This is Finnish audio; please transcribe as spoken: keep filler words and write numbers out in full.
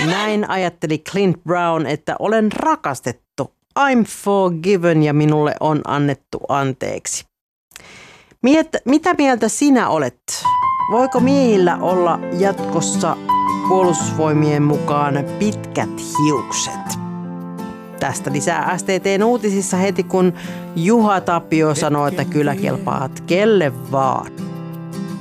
Näin ajatteli Clint Brown, että olen rakastettu. I'm forgiven ja minulle on annettu anteeksi. Miet, mitä mieltä sinä olet? Voiko miehillä olla jatkossa Puolustusvoimien mukaan pitkät hiukset? Tästä lisää S T T:n uutisissa heti, kun Juha Tapio sanoo, että kyllä kelpaat kelle vaan.